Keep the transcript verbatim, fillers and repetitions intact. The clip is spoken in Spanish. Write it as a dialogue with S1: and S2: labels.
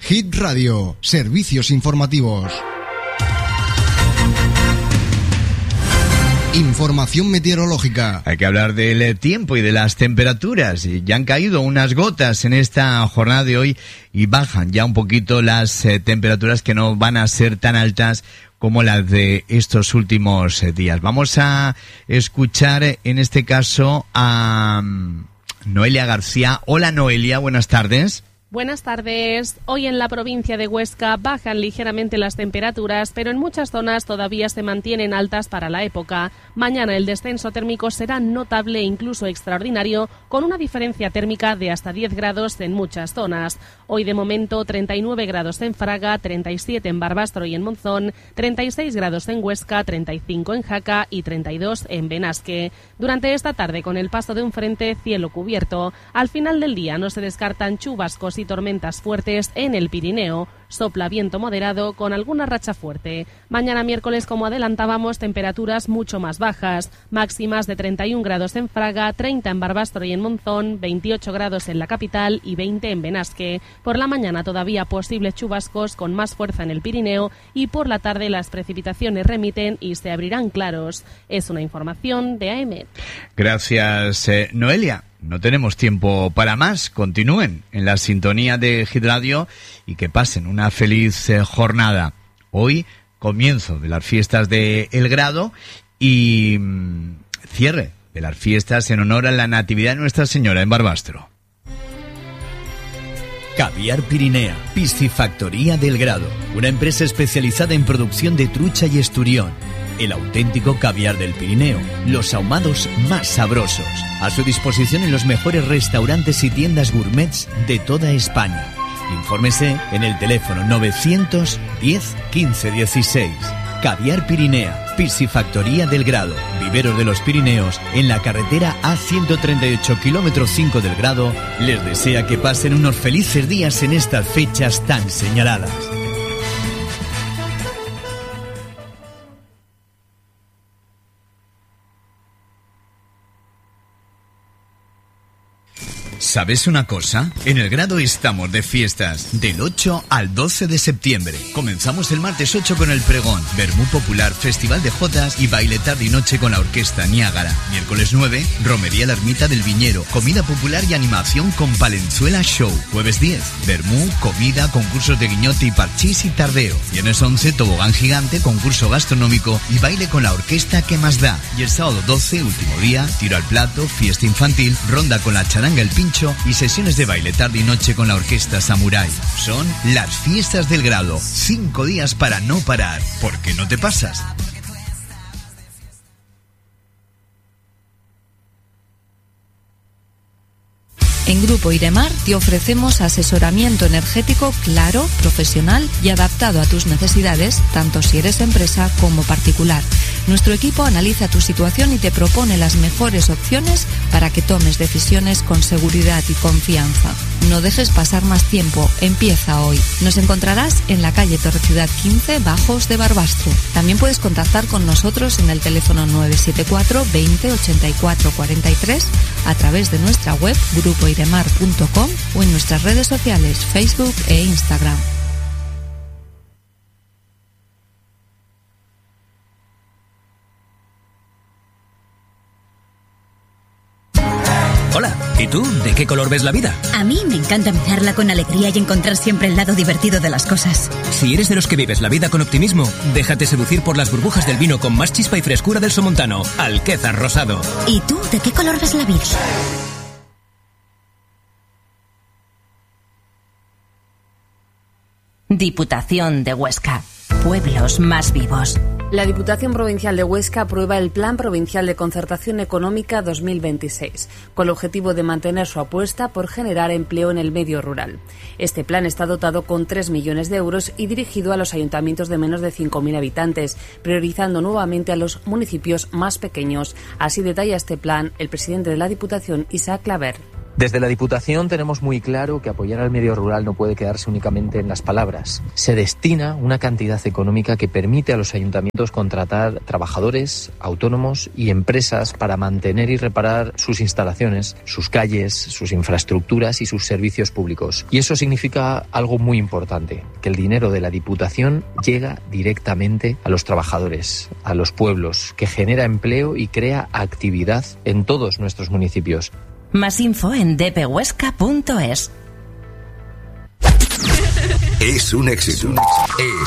S1: Hit Radio, servicios informativos. Información meteorológica.
S2: Hay que hablar del tiempo y de las temperaturas. Ya han caído unas gotas en esta jornada de hoy y bajan ya un poquito las eh, temperaturas, que no van a ser tan altas como las de estos últimos eh, días. Vamos a escuchar eh, en este caso a um, Noelia García. Hola Noelia, buenas tardes.
S3: Buenas tardes. Hoy en la provincia de Huesca bajan ligeramente las temperaturas, pero en muchas zonas todavía se mantienen altas para la época. Mañana el descenso térmico será notable e incluso extraordinario, con una diferencia térmica de hasta diez grados en muchas zonas. Hoy de momento treinta y nueve grados en Fraga, treinta y siete en Barbastro y en Monzón, treinta y seis grados en Huesca, treinta y cinco en Jaca y treinta y dos en Benasque. Durante esta tarde, con el paso de un frente, cielo cubierto. Al final del día no se descartan chubascos y tormentas fuertes en el Pirineo. Sopla viento moderado con alguna racha fuerte. Mañana miércoles, como adelantábamos, temperaturas mucho más bajas. Máximas de treinta y un grados en Fraga, treinta en Barbastro y en Monzón, veintiocho grados en la capital y veinte en Benasque. Por la mañana todavía posibles chubascos con más fuerza en el Pirineo y por la tarde las precipitaciones remiten y se abrirán claros. Es una información de A E M E T.
S2: Gracias, eh, Noelia. No tenemos tiempo para más. Continúen en la sintonía de Hit Radio y que pasen una feliz eh, jornada. Hoy, comienzo de las fiestas de El Grado y mmm, cierre de las fiestas en honor a la Natividad de Nuestra Señora en Barbastro.
S4: Caviar Pirinea, Piscifactoría del Grado, una empresa especializada en producción de trucha y esturión. El auténtico caviar del Pirineo, los ahumados más sabrosos, a su disposición en los mejores restaurantes y tiendas gourmets de toda España. Infórmese en el teléfono novecientos diez quince dieciséis. Caviar Pirinea, Piscifactoría del Grado, Viveros de los Pirineos, en la carretera A ciento treinta y ocho, kilómetro cinco del Grado, les desea que pasen unos felices días en estas fechas tan señaladas.
S2: ¿Sabes una cosa? En El Grado estamos de fiestas, del ocho al doce de septiembre. Comenzamos el martes ocho con el pregón, Vermú Popular, Festival de Jotas y baile tarde y noche con la Orquesta Niágara. Miércoles nueve, Romería La Ermita del Viñero, comida popular y animación con Palenzuela Show. Jueves diez, Vermú, comida, concursos de guiñote y parchís y tardeo. Viernes once, tobogán gigante, concurso gastronómico y baile con la Orquesta Que Más Da. Y el sábado doce, último día, tiro al plato, fiesta infantil, ronda con la charanga El Pincho y sesiones de baile tarde y noche con la Orquesta Samurai. Son las fiestas del Grado. Cinco días para no parar. ¿Por qué no te pasas?
S5: En Grupo Iremar te ofrecemos asesoramiento energético claro, profesional y adaptado a tus necesidades, tanto si eres empresa como particular. Nuestro equipo analiza tu situación y te propone las mejores opciones para que tomes decisiones con seguridad y confianza. No dejes pasar más tiempo, empieza hoy. Nos encontrarás en la calle Torreciudad quince, Bajos de Barbastro. También puedes contactar con nosotros en el teléfono nueve siete cuatro veinte ochenta y cuatro cuarenta y tres, a través de nuestra web grupo iremar punto com o en nuestras redes sociales Facebook e Instagram.
S6: Hola, ¿y tú? ¿De qué color ves la vida?
S7: A mí me encanta mirarla con alegría y encontrar siempre el lado divertido de las cosas.
S6: Si eres de los que vives la vida con optimismo, déjate seducir por las burbujas del vino con más chispa y frescura del Somontano, Alquézar Rosado.
S7: ¿Y tú? ¿De qué color ves la vida?
S8: Diputación de Huesca. Pueblos más vivos.
S9: La Diputación Provincial de Huesca aprueba el Plan Provincial de Concertación Económica dos mil veintiséis, con el objetivo de mantener su apuesta por generar empleo en el medio rural. Este plan está dotado con tres millones de euros y dirigido a los ayuntamientos de menos de cinco mil habitantes, priorizando nuevamente a los municipios más pequeños. Así detalla este plan el presidente de la Diputación, Isaac Claver.
S10: Desde la Diputación tenemos muy claro que apoyar al medio rural no puede quedarse únicamente en las palabras. Se destina una cantidad económica que permite a los ayuntamientos contratar trabajadores, autónomos y empresas para mantener y reparar sus instalaciones, sus calles, sus infraestructuras y sus servicios públicos. Y eso significa algo muy importante, que el dinero de la Diputación llega directamente a los trabajadores, a los pueblos, que genera empleo y crea actividad en todos nuestros municipios.
S8: Más info en d p huesca punto es.
S11: Es un éxito. Es